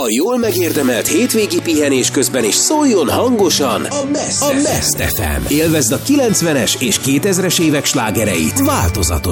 a jól megérdemelt hétvégi pihenés közben is szóljon hangosan a Best FM. Élvezd a 90-es és 2000-es évek slágereit változatosan.